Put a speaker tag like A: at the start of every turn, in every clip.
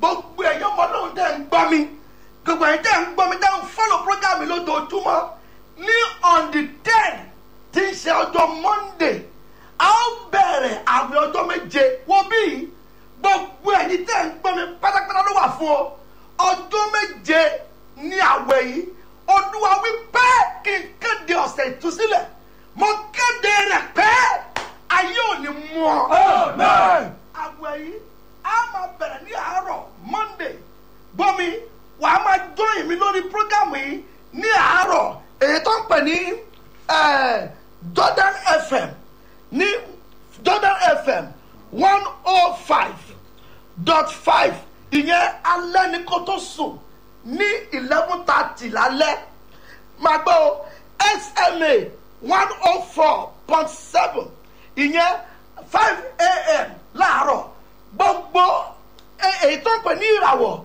A: gbogbo ẹ̀yọ́ ọmọ náà dẹ̀ ń gbọ́ mi gbogbo ẹ̀yọ́ dẹ̀ ń gbọ́ mi dẹ̀ ń follow program mi lójoojúmọ́ ní on the 10 tí ń ṣe ọjọ́ Monday a ó bẹ̀rẹ̀ àwẹ̀ ọjọ́ méje wo bí gbogbo ẹ̀yin tẹ̀ ń gbọ́ mi pátápátá ló wà fún ọ ọjọ́ méje ní àwẹ̀ yìí Olúwa wí pé kí n kéde ọ̀sẹ̀ ìtúsílẹ̀ mo kéde rẹ̀ pé ayé ò ní mú ọ. Amen. Àwẹ̀ yìí a máa bẹ̀rẹ̀ ní àárọ̀ Monday gbọ́ mi wà á máa join mi lórí prógámù yìí ní àárọ̀ èyí tó ń pè ní Jordan FM ní Jordan FM 105.5 ìyẹn alẹ́ ní kó tó sùn ní 11:30 lálẹ́ máa gbọ́ o SMA 104.7 ìyẹn 5 a.m. láàárọ̀ gbogbo èyí tó ń pè ní ìràwọ̀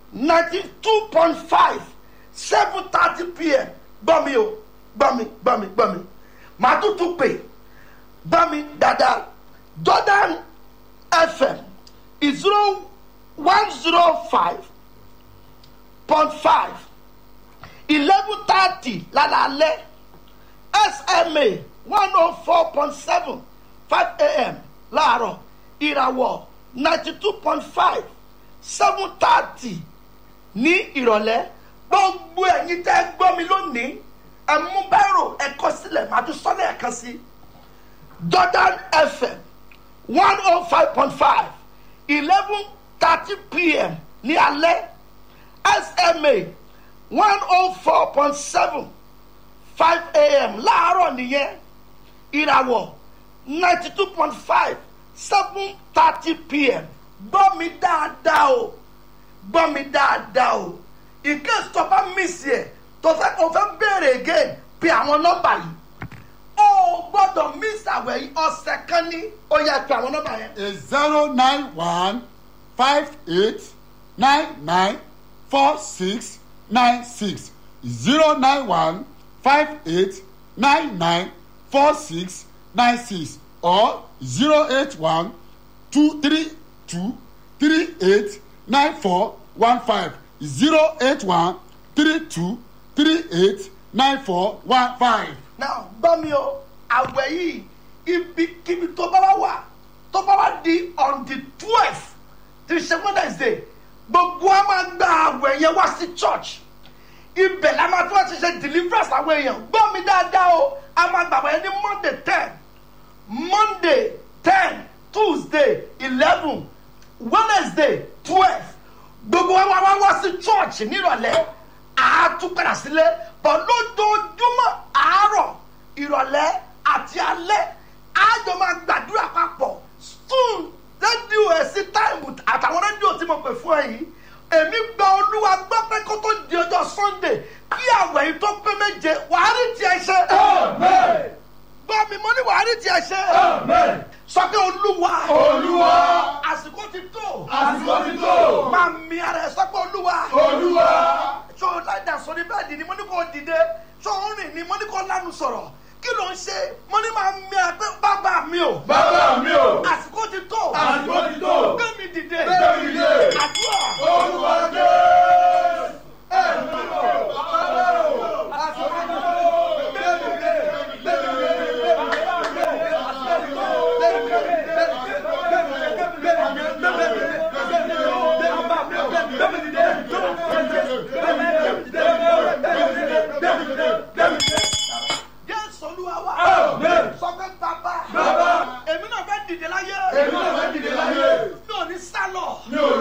A: 92.5 7:30 p.m. gbọ́ mi o gbọ́ mi màá tuntun pè gbọ́ mi dáadáa Jordan FM is 105.5 11:30 lálẹ́ SMA 104.7 5 a.m. láàárọ̀ ìràwọ̀ 92.5 7:30 ní ìrọ̀lẹ́ gbogbo ẹ̀yin tẹ́ gbọ́ mi lónìí ẹ mú bẹ́rò ẹ kọ sílẹ̀ màá tún sọ́lẹ̀ ẹ̀kan sí Jordan FM 105.5 11:30 p.m. ní alẹ́ SMA 104.7 5 a.m. láàárọ̀ nìyẹn ìràwọ̀ 92.5 7:30 p.m. gbọ́ mi dáadáa o in case tó bá miss ẹ̀ tó fẹ́ béèrè again bí àwọn nọ́mbà yìí ó gbọ́dọ̀ miss àwẹ̀ yìí ọ̀sẹ̀ kan ní ó yẹ pé àwọn nọ́mbà yẹn.
B: 091 58 99 46 96 091 58 99 46 96 or 081 232 38 94 15 081 32 38 94 15.
A: now gbọ́ mi o àwẹ̀ yìí ibikíbi tó bá wà di on the 12th tí ṣe Wednesday gbogbo a máa gba àwẹ̀ yẹn wá sí church ibẹ̀ la máa tún wá ti ṣe deliverance àwọn èèyàn gbọ́ mi dáadáa o a máa gbà wọ́n yẹn ní Monday 10 Tuesday 11 Wednesday 12 gbogbo wa wá sí church nírọ̀lẹ́ àátúpadà sílé bọ̀ lójoojúmọ́ àárọ̀ ìrọ̀lẹ́ àti alẹ́ àjọ máa gbàdúrà papọ̀ soon rédíò ẹ̀ sí táìmù àtàwọn rédíò tí mo pè fún ẹ yìí èmi gba Olúwa gbọ́ pé kó tó di ọjọ́ Sunday kí àwẹ̀ yìí tó pé méje wàá rí tiẹ̀ ṣe. Amen. gbọ́ mi mo ní wàá rí tiẹ̀ ṣe. Amen. sọ pé Olúwa àsìkò ti tó máa mi ara ẹ̀ sọ pé Olúwa ṣó o lájà sọ ní bẹ́ẹ̀ dì ní mo ní kó o dìde ṣó o rìn ní mo ní kó o lánàá sọ̀rọ̀ kí ló ń ṣe mo ní máa mi ara pé bàbá mi o àsìkò ti tó gbé mi dìde àdúrà
B: Olúwa dé.
A: Jésù Olúwa wa sọ pé bàbá èmi náà fẹ́ dìde láyé mi ò ní sálọ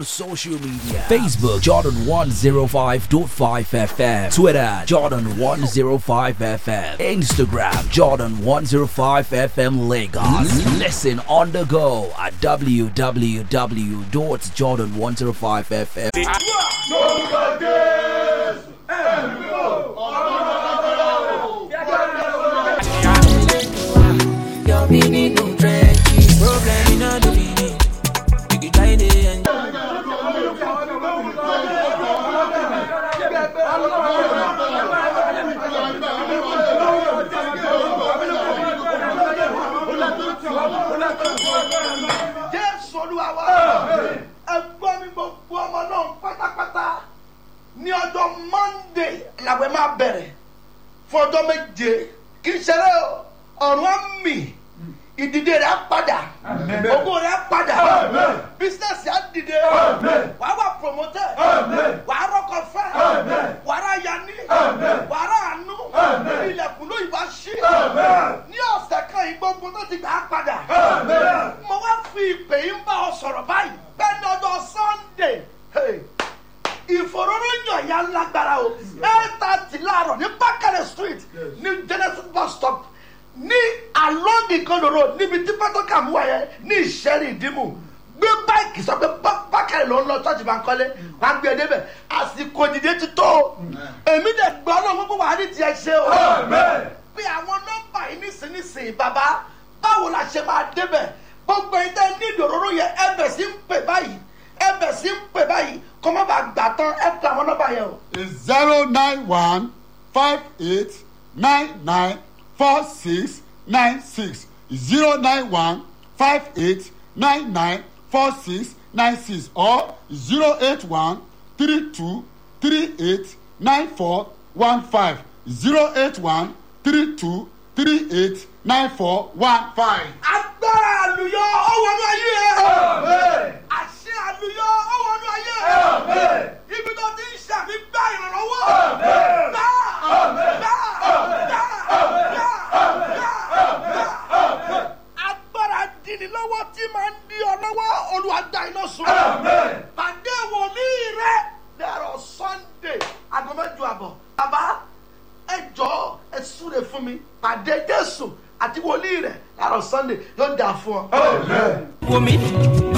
C: social media. Facebook Jordan 105.5 FM. Twitter Jordan 105 FM. Instagram Jordan 105 FM Lagos. Listen on the go at www.jordan105fm.
D: Your meaning no trenches. Problem in all the meaning. You can try it and
A: Jésù Olúwa wa. Ẹgbọ́n mi gbogbo ọmọ náà pátápátá ní ọjọ́ Monday làwẹ̀ máa bẹ̀rẹ̀ fún ọjọ́ méje kì í ṣeré ọ̀run á mì ìdìde rẹ̀ á padà ògo rẹ̀ á padà bísínẹ́sì á dìde wàá wà promoted wàá rọ́kọ̀ fẹ́ wàá rà yanni wàá rà àánú ilẹ̀kùn ló ìbá ṣí ní ọ̀sẹ̀ kan ìgbógun tó ti gbà á padà mo wá fi ìpè yín bá ọ sọ̀rọ̀ báyìí bẹ́ẹ̀ ni ọjọ́ Sunday ìfòròròyìn ya lágbára o 8:30 láàárọ̀ ní Bákàrẹ̀ street ní Genesis bus stop ní along Ìkọ̀dọ̀ road níbi tí pátọ́kà mú wáyé ní Ìṣẹ́rí Ìdìmú gbé báìkì sọ pé Bákàrẹ̀ ló ń lọ ṣọ́ọ̀ṣì Bankole wá gbé e débẹ̀ àsìkò ìdìde ti tó o èmi dẹ̀ gbọ́ ọlọ́run gbogbo wà ní tiẹ̀ ṣe o pé àwọn nọ́mbà yìí nísinsìnyí bàbá báwo la ṣe máa débẹ̀ gbogbo ìtẹ́ ní ìdòróró yẹn ẹbẹ̀ sí ń pè báyìí kọ́ mọ́ bá gbà tán ẹ pè àwọn nọ́mbà yẹn o.
B: 09158994696 09158994696 or 08132389415 08132389415.
A: agbára àlùyọ ọwọ́ ní ayé ẹ̀. àṣẹ àlùyọ ọwọ́ ní ayé ẹ̀. ibi tó ti ń ṣàmì gbá ìrànlọ́wọ́. agbára dìní lọ́wọ́ tí máa ń di ọ lọ́wọ́ Olúwa dá iná sun. pàdé wòlíì rẹ lẹ́rọ̀ Sunday aago 8:30. bàbá ẹ jọ̀ọ́ ẹ súre fún mi pàdé Jésù àti wòlíì rẹ̀ lẹ́rọ̀ Sunday yóò dà fún ọ.